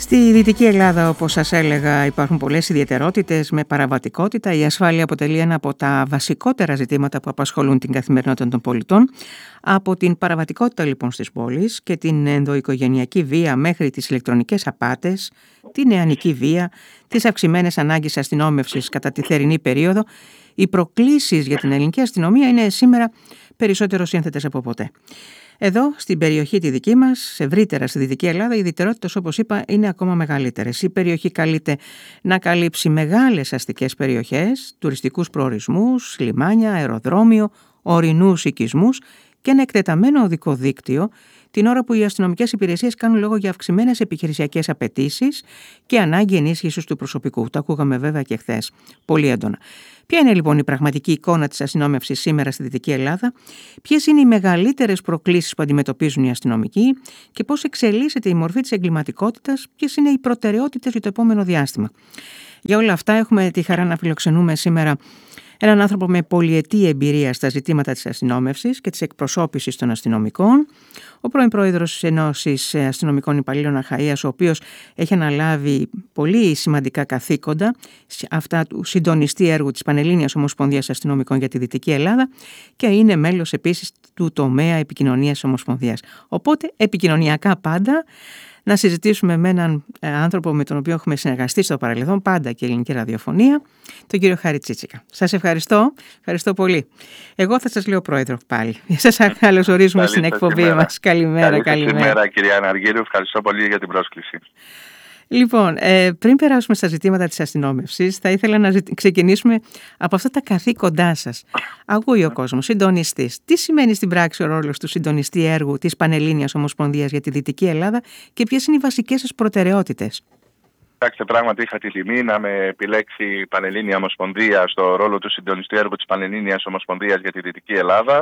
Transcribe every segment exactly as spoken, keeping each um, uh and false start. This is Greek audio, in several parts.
Στη Δυτική Ελλάδα, όπως σας έλεγα, υπάρχουν πολλές ιδιαιτερότητες με παραβατικότητα. Η ασφάλεια αποτελεί ένα από τα βασικότερα ζητήματα που απασχολούν την καθημερινότητα των πολιτών. Από την παραβατικότητα λοιπόν στις πόλεις και την ενδοοικογενειακή βία μέχρι τις ηλεκτρονικές απάτες, την νεανική βία, τις αυξημένες ανάγκες αστυνόμευσης κατά τη θερινή περίοδο, οι προκλήσεις για την ελληνική αστυνομία είναι σήμερα περισσότερο σύνθετες από ποτέ. Εδώ, στην περιοχή τη δική μας, ευρύτερα στη Δυτική Ελλάδα, οι ιδιαιτερότητες, όπως είπα, είναι ακόμα μεγαλύτερες. Η περιοχή καλείται να καλύψει μεγάλες αστικές περιοχές, τουριστικούς προορισμούς, λιμάνια, αεροδρόμιο, ορεινούς οικισμούς και ένα εκτεταμένο οδικό δίκτυο, την ώρα που οι αστυνομικές υπηρεσίες κάνουν λόγο για αυξημένες επιχειρησιακές απαιτήσεις και ανάγκη ενίσχυσης του προσωπικού. Το ακούγαμε βέβαια και χθες πολύ έντονα. Ποια είναι λοιπόν η πραγματική εικόνα της αστυνόμευσης σήμερα στη Δυτική Ελλάδα, ποιες είναι οι μεγαλύτερες προκλήσεις που αντιμετωπίζουν οι αστυνομικοί και πώς εξελίσσεται η μορφή της εγκληματικότητας, ποιες είναι οι προτεραιότητες για το επόμενο διάστημα. Για όλα αυτά έχουμε τη χαρά να φιλοξενούμε σήμερα έναν άνθρωπο με πολυετή εμπειρία στα ζητήματα της αστυνόμευσης και της εκπροσώπησης των αστυνομικών, ο πρώην πρόεδρος της Ενώσης Αστυνομικών Υπαλλήλων Αχαΐας, ο οποίος έχει αναλάβει πολύ σημαντικά καθήκοντα, αυτά του συντονιστή έργου της Πανελλήνιας Ομοσπονδίας Αστυνομικών για τη Δυτική Ελλάδα και είναι μέλος επίσης του τομέα επικοινωνίας Ομοσπονδίας. Οπότε επικοινωνιακά πάντα να συζητήσουμε με έναν άνθρωπο με τον οποίο έχουμε συνεργαστεί στο παρελθόν, πάντα και ελληνική ραδιοφωνία, τον κύριο Χάρη Τσίτσικα. Σας ευχαριστώ, ευχαριστώ πολύ. Εγώ θα σας λέω πρόεδρο πάλι. Σας καλωσορίζουμε στην εκπομπή μας. Καλημέρα, καλημέρα. Καλημέρα κυρία Αναργύρου, ευχαριστώ πολύ για την πρόσκληση. Λοιπόν, ε, πριν περάσουμε στα ζητήματα της αστυνόμευσης, θα ήθελα να ζητη... ξεκινήσουμε από αυτά τα καθήκοντά σας. Ακούει ο κόσμος, συντονιστής. Τι σημαίνει στην πράξη ο ρόλος του συντονιστή έργου της Πανελλήνιας Ομοσπονδίας για τη Δυτική Ελλάδα και ποιες είναι οι βασικές σας προτεραιότητες? Κοιτάξτε, πράγματι είχα τη τιμή να με επιλέξει η Πανελλήνια Ομοσπονδία στο ρόλο του συντονιστή έργου της Πανελλήνιας Ομοσπονδίας για τη Δυτική Ελλάδα.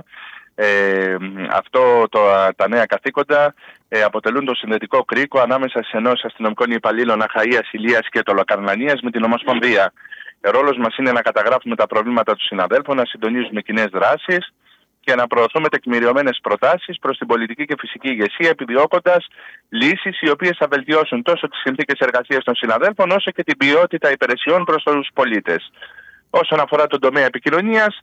Ε, αυτό το, τα νέα καθήκοντα ε, αποτελούν το συνδετικό κρίκο ανάμεσα στις ενώσεις αστυνομικών υπαλλήλων Αχαΐας, Ηλίας και Τολοκαρνανίας με την Ομοσπονδία. Ο ρόλος μας είναι να καταγράφουμε τα προβλήματα του συναδέλφων, να συντονίζουμε κοινές δράσεις και να προωθούμε τεκμηριωμένες προτάσεις προς την πολιτική και φυσική ηγεσία, επιδιώκοντας λύσεις οι οποίες θα βελτιώσουν τόσο τις συνθήκες εργασίας των συναδέλφων όσο και την ποιότητα υπηρεσιών προς τους πολίτες. Όσον αφορά τον τομέα επικοινωνίας,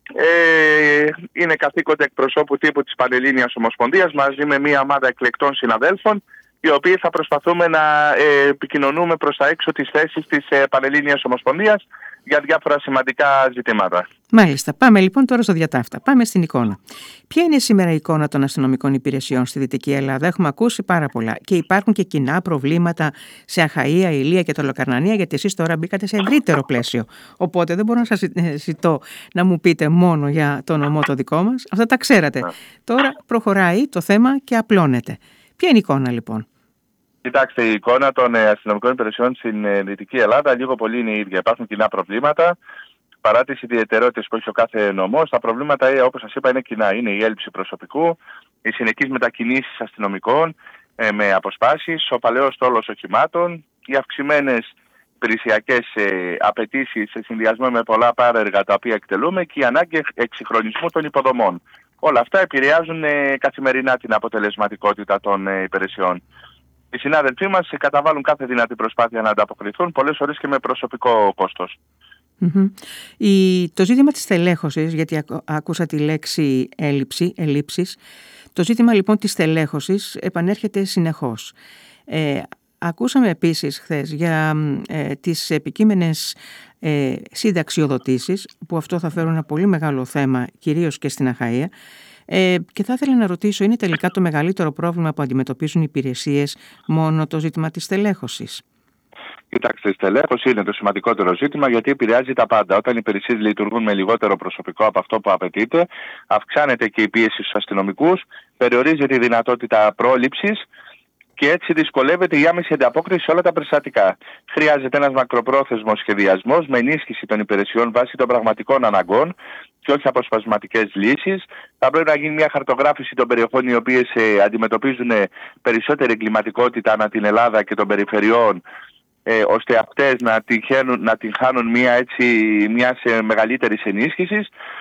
Ε, είναι καθήκοντα εκπροσώπου τύπου της Πανελλήνιας Ομοσπονδίας μαζί με μια ομάδα εκλεκτών συναδέλφων, οι οποίοι θα προσπαθούμε να ε, επικοινωνούμε προς τα έξω τις θέσεις της ε, Πανελλήνιας Ομοσπονδίας για διάφορα σημαντικά ζητήματα. Μάλιστα. Πάμε λοιπόν τώρα στο διατάφτα. Πάμε στην εικόνα. Ποια είναι σήμερα η εικόνα των αστυνομικών υπηρεσιών στη Δυτική Ελλάδα? Έχουμε ακούσει πάρα πολλά και υπάρχουν και κοινά προβλήματα σε Αχαΐα, Ηλία και Τολοκαρνανία, γιατί εσείς τώρα μπήκατε σε ευρύτερο πλαίσιο. Οπότε δεν μπορώ να σας ζητώ να μου πείτε μόνο για το νομό το δικό μας. Αυτά τα ξέρατε. Yeah. Τώρα προχωράει το θέμα και απλώνεται. Ποια είναι η εικόνα λοιπόν? Κοιτάξτε, η εικόνα των αστυνομικών υπηρεσιών στην Δυτική Ελλάδα λίγο πολύ είναι η ίδια. Υπάρχουν κοινά προβλήματα. Παρά τις ιδιαιτερότητες που έχει ο κάθε νομός, τα προβλήματα, όπως σας είπα, είναι κοινά. Είναι η έλλειψη προσωπικού, οι συνεχείς μετακινήσεις αστυνομικών ε, με αποσπάσεις, ο παλαιός στόλος οχημάτων, οι αυξημένες υπηρεσιακές ε, απαιτήσεις σε συνδυασμό με πολλά πάρεργα τα οποία εκτελούμε και η ανάγκη εξυγχρονισμού των υποδομών. Όλα αυτά επηρεάζουν ε, καθημερινά την αποτελεσματικότητα των ε, υπηρεσιών. Οι συνάδελφοί μας καταβάλουν κάθε δυνατή προσπάθεια να ανταποκριθούν, πολλές φορές και με προσωπικό κόστος. Mm-hmm. Η, το ζήτημα της τελέχωσης, γιατί ακού, άκουσα τη λέξη έλλειψη, ελλείψεις, το ζήτημα λοιπόν της τελέχωσης επανέρχεται συνεχώς. Ε, ακούσαμε επίσης χθες για ε, τις επικείμενες ε, συνταξιοδοτήσεις, που αυτό θα φέρουν ένα πολύ μεγάλο θέμα, κυρίως και στην Αχαΐα. Ε, και θα ήθελα να ρωτήσω, είναι τελικά το μεγαλύτερο πρόβλημα που αντιμετωπίζουν οι υπηρεσίες μόνο το ζήτημα της τελέχωσης? Κοιτάξτε, η στελέχωση είναι το σημαντικότερο ζήτημα, γιατί επηρεάζει τα πάντα. Όταν οι υπηρεσίες λειτουργούν με λιγότερο προσωπικό από αυτό που απαιτείται, αυξάνεται και η πίεση στους αστυνομικούς, περιορίζεται η δυνατότητα πρόληψης και έτσι δυσκολεύεται η άμεση ανταπόκριση σε όλα τα περιστατικά. Χρειάζεται ένας μακροπρόθεσμος σχεδιασμός με ενίσχυση των υπηρεσιών βάσει των πραγματικών αναγκών και όχι αποσπασματικές λύσεις. Θα πρέπει να γίνει μια χαρτογράφηση των περιοχών οι οποίες ε, αντιμετωπίζουν περισσότερη εγκληματικότητα ανά την Ελλάδα και των περιφερειών, Ε, ώστε αυτές να την, να την χάνουν μια έτσι, μιας ε, μεγαλύτερης ενίσχυσης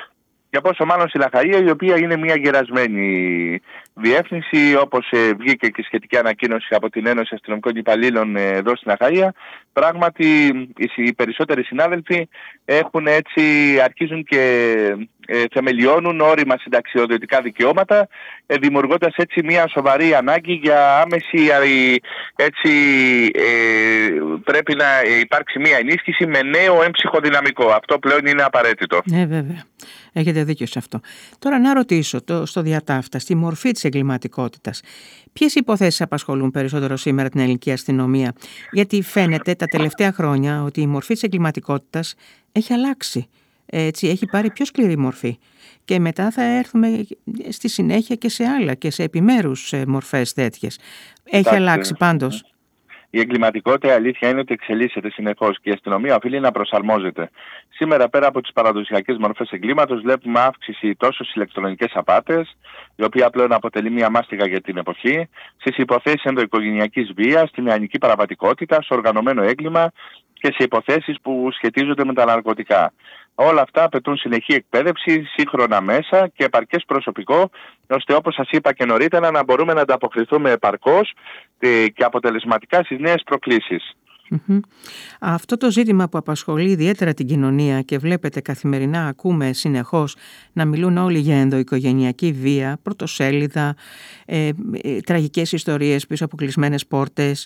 Και πόσο μάλλον στη Λαχαΐα, η οποία είναι μια γερασμένη διεύθυνση, όπως ε, βγήκε και σχετική ανακοίνωση από την Ένωση Αστυνομικών Υπαλλήλων ε, εδώ στην Λαχαΐα. Πράγματι, οι, οι περισσότεροι συνάδελφοι έχουν έτσι, αρχίζουν και ε, θεμελιώνουν όρημα συνταξιοδοτικά δικαιώματα, ε, δημιουργώντας έτσι μια σοβαρή ανάγκη για άμεση, ε, έτσι, ε, πρέπει να υπάρξει μια ενίσχυση με νέο έμψυχο δυναμικό. Αυτό πλέον είναι απαραίτητο. Ναι, βέβαια. Έχετε δίκιο σε αυτό. Τώρα να ρωτήσω το, στο διατάφτα, στη μορφή της εγκληματικότητας. Ποιες υποθέσεις απασχολούν περισσότερο σήμερα την ελληνική αστυνομία? Γιατί φαίνεται τα τελευταία χρόνια ότι η μορφή της εγκληματικότητας έχει αλλάξει. Έτσι, έχει πάρει πιο σκληρή μορφή. Και μετά θα έρθουμε στη συνέχεια και σε άλλα και σε επιμέρους μορφές τέτοιες. Έχει Άξε. αλλάξει πάντως. Η εγκληματικότητα, η αλήθεια είναι ότι εξελίσσεται συνεχώς και η αστυνομία οφείλει να προσαρμόζεται. Σήμερα, πέρα από τις παραδοσιακές μορφές εγκλήματος, βλέπουμε αύξηση τόσο στις ηλεκτρονικές απάτες, η οποία πλέον αποτελεί μια μάστιγα για την εποχή, στις υποθέσεις ενδοοικογενειακής βίας, στην νεανική παραβατικότητα, στο οργανωμένο έγκλημα και σε υποθέσεις που σχετίζονται με τα ναρκωτικά. Όλα αυτά απαιτούν συνεχή εκπαίδευση, σύγχρονα μέσα και επαρκές προσωπικό, ώστε όπως σας είπα και νωρίτερα να μπορούμε να ανταποκριθούμε επαρκώς και αποτελεσματικά στις νέες προκλήσεις. Mm-hmm. Αυτό το ζήτημα που απασχολεί ιδιαίτερα την κοινωνία και βλέπετε καθημερινά, ακούμε συνεχώς να μιλούν όλοι για ενδοοικογενειακή βία, πρωτοσέλιδα, ε, ε, τραγικές ιστορίες πίσω από κλεισμένες πόρτες,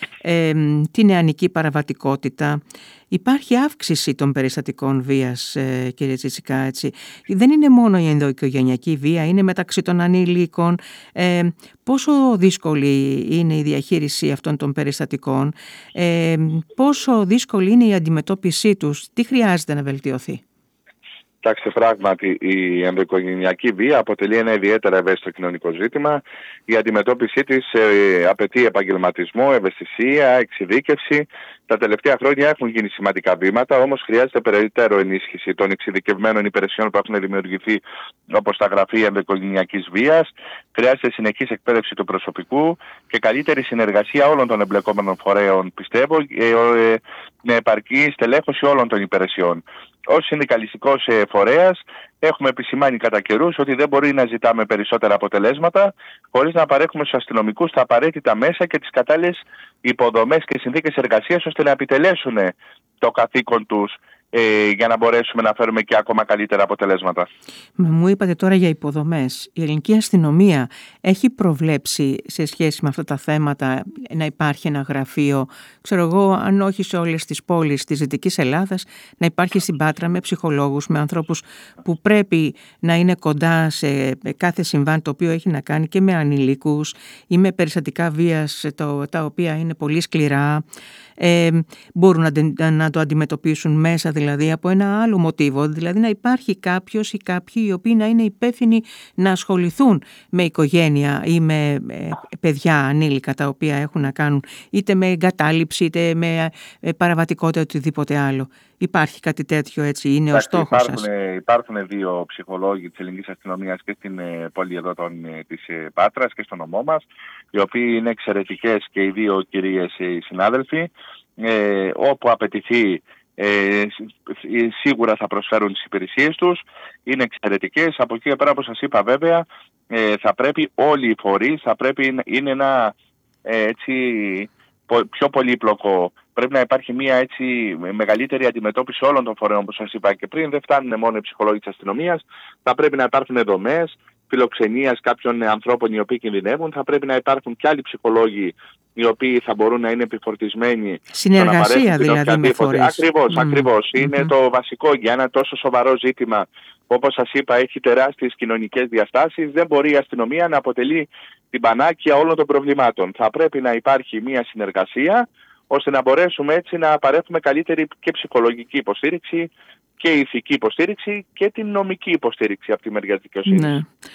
ε, τη νεανική παραβατικότητα. Υπάρχει αύξηση των περιστατικών βίας, ε, κύριε Τσιτσικά, έτσι. Δεν είναι μόνο η ενδοοικογενειακή βία, είναι μεταξύ των ανήλικων. Ε, πόσο δύσκολη είναι η διαχείριση αυτών των περιστατικών, ε, πόσο δύσκολη είναι η αντιμετώπιση τους, τι χρειάζεται να βελτιωθεί? Κοιτάξτε, πράγματι η ενδοοικογενειακή βία αποτελεί ένα ιδιαίτερα ευαίσθητο κοινωνικό ζήτημα. Η αντιμετώπιση της ε, απαιτεί επαγγελματισμό, ευαισθησία, εξειδίκευση. Τα τελευταία χρόνια έχουν γίνει σημαντικά βήματα, όμως χρειάζεται περαιτέρω ενίσχυση των εξειδικευμένων υπηρεσιών που έχουν δημιουργηθεί, όπως τα γραφεία ενδοοικογενειακής βίας. Χρειάζεται συνεχής εκπαίδευση του προσωπικού και καλύτερη συνεργασία όλων των εμπλεκόμενων φορέων, πιστεύω, ε, ε, με επαρκή στελέχωση όλων των υπηρεσιών. Ως συνδικαλιστικός φορέας έχουμε επισημάνει κατά καιρούς ότι δεν μπορεί να ζητάμε περισσότερα αποτελέσματα χωρίς να παρέχουμε στους αστυνομικούς τα απαραίτητα μέσα και τις κατάλληλες υποδομές και συνθήκες εργασίας ώστε να επιτελέσουν το καθήκον τους ε, για να μπορέσουμε να φέρουμε και ακόμα καλύτερα αποτελέσματα. Μου είπατε τώρα για υποδομές. Η ελληνική αστυνομία έχει προβλέψει σε σχέση με αυτά τα θέματα να υπάρχει ένα γραφείο, ξέρω εγώ, αν όχι σε όλες τις πόλεις της Δυτικής Ελλάδας, να υπάρχει στην Πάτρα με ψυχολόγους, με ανθρώπους που πρέπει να είναι κοντά σε κάθε συμβάν το οποίο έχει να κάνει και με ανηλίκους ή με περιστατικά βίας το, τα οποία είναι πολύ σκληρά. Ε, μπορούν να, να το αντιμετωπίσουν μέσα δηλαδή από ένα άλλο μοτίβο, δηλαδή να υπάρχει κάποιος ή κάποιοι οι οποίοι να είναι υπεύθυνοι να ασχοληθούν με οικογένεια ή με ε, παιδιά ανήλικα τα οποία έχουν να κάνουν είτε με εγκατάλειψη είτε με ε, παραβατικότητα οτιδήποτε άλλο. Υπάρχει κάτι τέτοιο, έτσι, είναι ο στόχος υπάρχουν, σας? Υπάρχουν δύο ψυχολόγοι της ελληνικής αστυνομίας και στην ε, πόλη εδώ των, ε, της ε, Πάτρας και στο νομό μας, οι οποίοι είναι εξαιρετικές και οι δύο κυρίες ε, οι συνάδελφοι, ε, όπου απαιτηθεί ε, σίγουρα θα προσφέρουν τις υπηρεσίες τους, είναι εξαιρετικές. Από εκεί πέρα, όπως σας είπα βέβαια, ε, θα πρέπει όλοι οι φορείς, θα πρέπει είναι ένα ε, έτσι, πιο πολύπλοκο. Πρέπει να υπάρχει μια έτσι μεγαλύτερη αντιμετώπιση όλων των φορέων, όπως σας είπα και πριν. Δεν φτάνουν μόνο οι ψυχολόγοι της αστυνομίας. Θα πρέπει να υπάρχουν δομές φιλοξενίας κάποιων ανθρώπων οι οποίοι κινδυνεύουν. Θα πρέπει να υπάρχουν και άλλοι ψυχολόγοι οι οποίοι θα μπορούν να είναι επιφορτισμένοι. Συνεργασία δηλαδή με φορείς. Ακριβώς, mm. ακριβώς. Mm-hmm. Είναι το βασικό για ένα τόσο σοβαρό ζήτημα. Όπως σας είπα, έχει τεράστιες κοινωνικές διαστάσεις. Δεν μπορεί η αστυνομία να αποτελεί την πανάκια όλων των προβλημάτων. Θα πρέπει να υπάρχει μια συνεργασία, ώστε να μπορέσουμε έτσι να παρέχουμε καλύτερη και ψυχολογική υποστήριξη και ηθική υποστήριξη και την νομική υποστήριξη από τη μεριά της δικαιοσύνης. Ναι.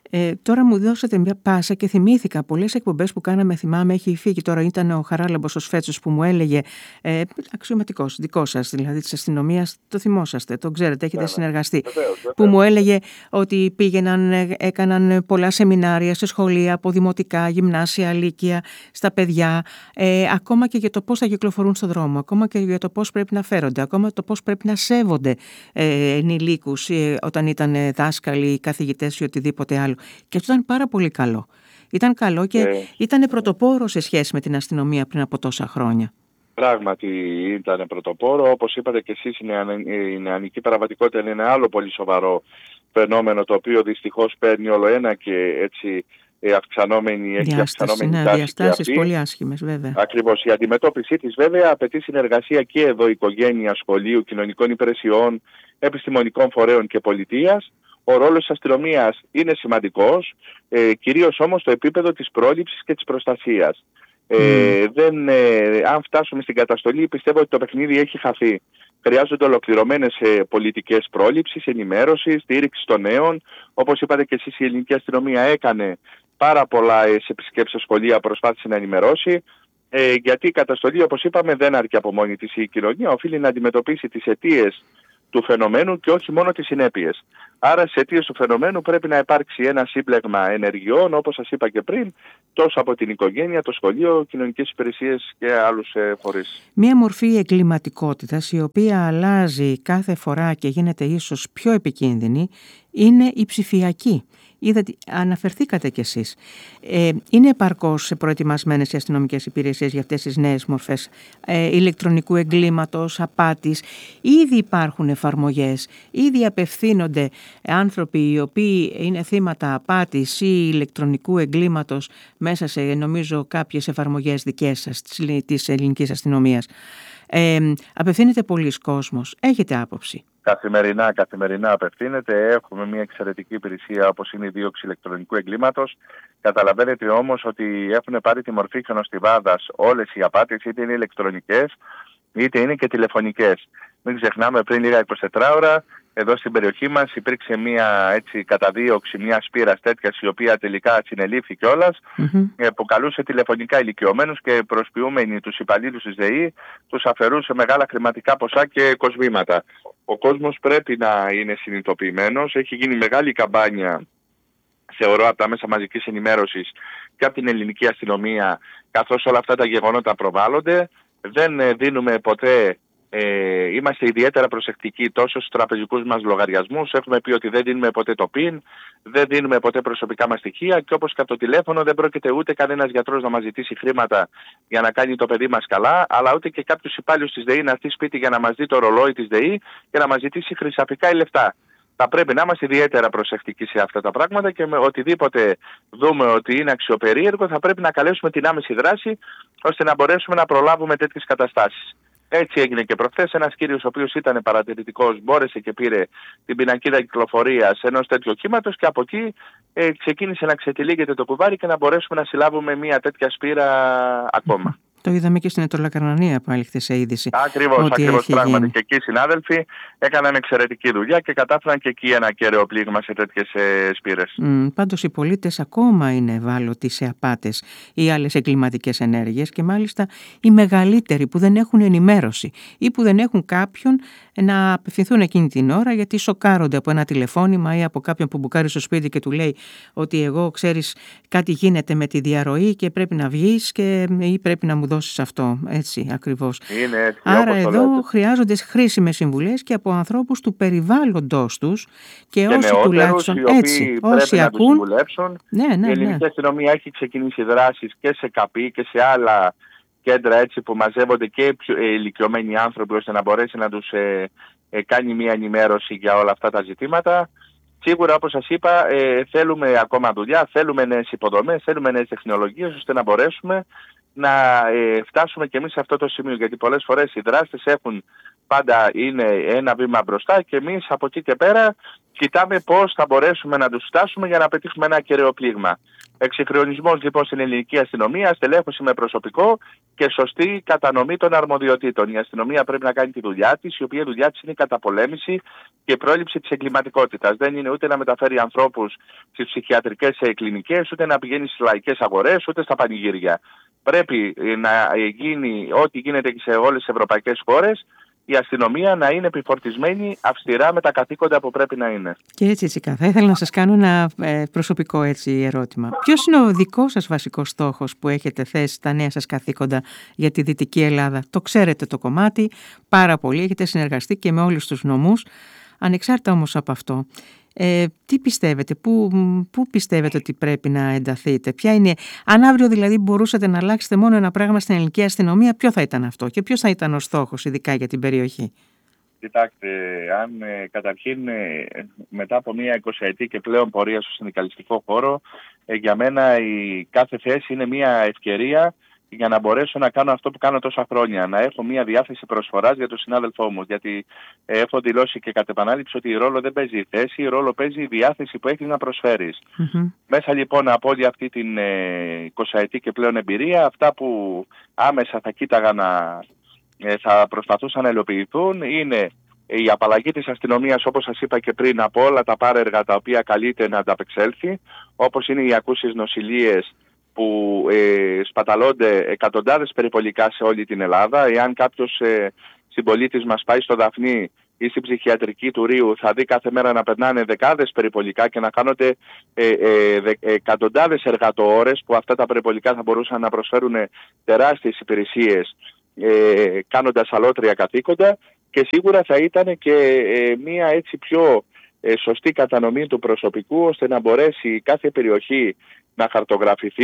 Ε, τώρα μου δώσατε μια πάσα και θυμήθηκα πολλές εκπομπές που κάναμε, θυμάμαι, έχει φύγει τώρα, ήταν ο Χαράλαμπος ο Σφέτσος που μου έλεγε, ε, αξιωματικός, δικό σας, δηλαδή της αστυνομίας, το θυμόσαστε, το ξέρετε, έχετε ναι, συνεργαστεί, βεβαίως, βεβαίως. που μου έλεγε ότι πήγαιναν, έκαναν πολλά σεμινάρια σε σχολεία, από δημοτικά, γυμνάσια, λύκεια, στα παιδιά, ε, ακόμα και για το πώς θα κυκλοφορούν στον δρόμο, ακόμα και για το πώς πρέπει να φέρονται, ακόμα το πώς πρέπει να σέβονται ε, ενηλίκους ε, όταν ήταν δάσκαλοι, καθηγητές ή οτιδήποτε άλλο. Και αυτό ήταν πάρα πολύ καλό. Ήταν καλό και ε, ήταν πρωτοπόρο σε σχέση με την αστυνομία πριν από τόσα χρόνια. Πράγματι ήταν πρωτοπόρο. Όπως είπατε και εσείς, η νεανική παραβατικότητα είναι ένα άλλο πολύ σοβαρό φαινόμενο, το οποίο δυστυχώς παίρνει όλο ένα και έτσι αυξανόμενη, έχει αυξανόμενη ναι, τάση. Διαστάσεις πολύ άσχημες, βέβαια. Ακριβώς. Η αντιμετώπιση της βέβαια απαιτεί συνεργασία και εδώ οικογένεια, σχολείου, κοινωνικών υπηρεσιών, επιστημονικών φορέων και πολιτείας. Ο ρόλος της αστυνομίας είναι σημαντικός, ε, κυρίως όμως στο επίπεδο της πρόληψης και της προστασίας. Mm. Ε, δεν, ε, αν φτάσουμε στην καταστολή, πιστεύω ότι το παιχνίδι έχει χαθεί. Χρειάζονται ολοκληρωμένες ε, πολιτικές πρόληψης, ενημέρωσης, στήριξη των νέων. Όπως είπατε και εσείς, η ελληνική αστυνομία έκανε πάρα πολλά ε, σε επισκέψεις σχολεία, προσπάθησε να ενημερώσει. Ε, γιατί η καταστολή, όπως είπαμε, δεν αρκεί από μόνη της. Η κοινωνία οφείλει να αντιμετωπίσει τις αιτίες του φαινομένου και όχι μόνο τις συνέπειες. Άρα, στις αιτίες του φαινομένου πρέπει να υπάρξει ένα σύμπλεγμα ενεργειών, όπως σας είπα και πριν, τόσο από την οικογένεια, το σχολείο, κοινωνικές υπηρεσίες και άλλους ε, φορείς. Μία μορφή εγκληματικότητας η οποία αλλάζει κάθε φορά και γίνεται ίσως πιο επικίνδυνη είναι η ψηφιακή. Είδατε, αναφερθήκατε κι εσείς. Ε, είναι επαρκώς προετοιμασμένες οι αστυνομικές υπηρεσίες για αυτές τις νέες μορφές ε, ηλεκτρονικού εγκλήματος, απάτης? Ήδη υπάρχουν εφαρμογές, ήδη απευθύνονται άνθρωποι οι οποίοι είναι θύματα απάτης ή ηλεκτρονικού εγκλήματος μέσα σε, νομίζω, κάποιες εφαρμογές δικές σας, της ελληνικής αστυνομίας. Ε, απευθύνεται πολλής κόσμος. Έχετε άποψη? Καθημερινά, καθημερινά απευθύνεται. Έχουμε μια εξαιρετική υπηρεσία όπως είναι η δίωξη ηλεκτρονικού εγκλήματος. Καταλαβαίνετε όμως ότι έχουν πάρει τη μορφή χιονοστιβάδας όλες οι απάτες, είτε είναι ηλεκτρονικές είτε είναι και τηλεφωνικές. Μην ξεχνάμε, πριν λίγα είκοσι ώρα εδώ στην περιοχή μας υπήρξε μια έτσι καταδίωξη μια σπήρας τέτοιας, η οποία τελικά συνελήφθη κιόλας, mm-hmm. που καλούσε τηλεφωνικά ηλικιωμένους και προσποιούμενοι τους υπαλλήλους της ΔΕΗ, τους αφαιρούσε μεγάλα χρηματικά ποσά και κοσμήματα. Ο κόσμος πρέπει να είναι συνειδητοποιημένος. Έχει γίνει μεγάλη καμπάνια, θεωρώ, από τα μέσα μαζικής ενημέρωσης και από την ελληνική αστυνομία, καθώς όλα αυτά τα γεγονότα προβάλλονται. Δεν δίνουμε ποτέ, ε, είμαστε ιδιαίτερα προσεκτικοί τόσο στους τραπεζικούς μας λογαριασμούς. Έχουμε πει ότι δεν δίνουμε ποτέ το πιν, δεν δίνουμε ποτέ προσωπικά μας στοιχεία και όπως και από το τηλέφωνο δεν πρόκειται ούτε κανένας γιατρός να μας ζητήσει χρήματα για να κάνει το παιδί μας καλά, αλλά ούτε και κάποιος υπάλληλος της ΔΕΗ να έρθει σπίτι για να μας δει το ρολόι της ΔΕΗ και να μας ζητήσει χρυσαφικά ή λεφτά. Θα πρέπει να είμαστε ιδιαίτερα προσεκτικοί σε αυτά τα πράγματα και με οτιδήποτε δούμε ότι είναι αξιοπερίεργο θα πρέπει να καλέσουμε την άμεση δράση ώστε να μπορέσουμε να προλάβουμε τέτοιες καταστάσεις. Έτσι έγινε και προχθές. Ένας κύριος ο οποίος ήταν παρατηρητικός μπόρεσε και πήρε την πινακίδα κυκλοφορίας ενός τέτοιου οχήματος και από εκεί ε, ξεκίνησε να ξετυλίγεται το κουβάρι και να μπορέσουμε να συλλάβουμε μια τέτοια σπήρα ακόμα. Το είδαμε και στην Ετωλακαρνανία πάλι χθες σε είδηση. Ακριβώς, ακριβώς, πράγματι. Και εκεί οι συνάδελφοι έκαναν εξαιρετική δουλειά και κατάφεραν και εκεί ένα κέραιο πλήγμα σε τέτοιες ε, σπήρες. Mm, πάντως οι πολίτες ακόμα είναι ευάλωτοι σε απάτες ή άλλες εγκληματικές ενέργειες και μάλιστα οι μεγαλύτεροι που δεν έχουν ενημέρωση ή που δεν έχουν κάποιον να απευθυνθούν εκείνη την ώρα γιατί σοκάρονται από ένα τηλεφώνημα ή από κάποιον που μπουκάρει στο σπίτι και του λέει ότι εγώ, ξέρεις, κάτι γίνεται με τη διαρροή και πρέπει να βγεις και, ή πρέπει να μου δώσεις αυτό. Έτσι ακριβώς. Είναι έτσι, άρα εδώ χρειάζονται χρήσιμες συμβουλές και από ανθρώπους του περιβάλλοντος τους και, και όσοι τουλάχιστον έτσι, όσοι να ακούν. Ναι, ναι, ναι. Η ελληνική αστυνομία έχει ξεκινήσει δράσεις και σε ΚΑΠΗ και σε άλλα κέντρα έτσι, που μαζεύονται και ηλικιωμένοι άνθρωποι ώστε να μπορέσει να τους ε, ε, κάνει μια ενημέρωση για όλα αυτά τα ζητήματα. Σίγουρα, όπως σας είπα, ε, θέλουμε ακόμα δουλειά, θέλουμε νέες υποδομές, θέλουμε νέες τεχνολογίες ώστε να μπορέσουμε να ε, φτάσουμε και εμείς σε αυτό το σημείο. Γιατί πολλές φορές οι δράστες έχουν πάντα είναι ένα βήμα μπροστά και εμείς από εκεί και πέρα κοιτάμε πώς θα μπορέσουμε να τους φτάσουμε για να πετύχουμε ένα ακεραίο πλήγμα. Εξυγχρονισμός λοιπόν στην ελληνική αστυνομία, στελέχωση με προσωπικό και σωστή κατανομή των αρμοδιοτήτων. Η αστυνομία πρέπει να κάνει τη δουλειά της, η οποία δουλειά της είναι η καταπολέμηση και πρόληψη της εγκληματικότητας. Δεν είναι ούτε να μεταφέρει ανθρώπους στις ψυχιατρικές κλινικές, ούτε να πηγαίνει στις λαϊκές αγορές, ούτε στα πανηγύρια. Πρέπει να γίνει ό,τι γίνεται και σε όλες τις ευρωπαϊκές χώρες, η αστυνομία να είναι επιφορτισμένη αυστηρά με τα καθήκοντα που πρέπει να είναι. Και έτσι, Τσίκα, θα ήθελα να σας κάνω ένα ε, προσωπικό έτσι, ερώτημα. Ποιος είναι ο δικός σας βασικός στόχος που έχετε θέσει στα νέα σας καθήκοντα για τη Δυτική Ελλάδα? Το ξέρετε το κομμάτι πάρα πολύ, έχετε συνεργαστεί και με όλους τους νομούς. Ανεξάρτητα όμως από αυτό, ε, τι πιστεύετε, πού, πού πιστεύετε ότι πρέπει να ενταθείτε, ποια είναι, αν αύριο δηλαδή μπορούσατε να αλλάξετε μόνο ένα πράγμα στην ελληνική αστυνομία, ποιο θα ήταν αυτό και ποιος θα ήταν ο στόχος, ειδικά για την περιοχή? Κοιτάξτε, αν ε, καταρχήν ε, μετά από μια εικοσαετή και πλέον πορεία στο συνδικαλιστικό χώρο, ε, για μένα η κάθε θέση είναι μια ευκαιρία για να μπορέσω να κάνω αυτό που κάνω τόσα χρόνια. Να έχω μια διάθεση προσφοράς για τον συνάδελφό μου. Γιατί ε, έχω δηλώσει και κατ' επανάληψη ότι ρόλο δεν παίζει η θέση, ρόλο παίζει η διάθεση που έχεις να προσφέρεις. Mm-hmm. Μέσα λοιπόν από όλη αυτή την ε, εικοσαετή και πλέον εμπειρία, αυτά που άμεσα θα κοίταγα να ε, θα προσπαθούσαν να υλοποιηθούν είναι η απαλλαγή της αστυνομίας, όπως σας είπα και πριν, από όλα τα πάρεργα τα οποία καλείται να ανταπεξέλθει, όπως είναι οι ακούσεις νοσηλείες που ε, σπαταλώνται εκατοντάδες περιπολικά σε όλη την Ελλάδα. Εάν κάποιος ε, συμπολίτης μας πάει στο Δαφνί ή στην ψυχιατρική του Ρίου, θα δει κάθε μέρα να περνάνε δεκάδες περιπολικά και να κάνονται ε, ε, δε, εκατοντάδες εργατοώρες, που αυτά τα περιπολικά θα μπορούσαν να προσφέρουν τεράστιες υπηρεσίες ε, κάνοντας αλότρια καθήκοντα, και σίγουρα θα ήταν και ε, μία έτσι πιο ε, σωστή κατανομή του προσωπικού, ώστε να μπορέσει κάθε περιοχή να χαρτογραφηθεί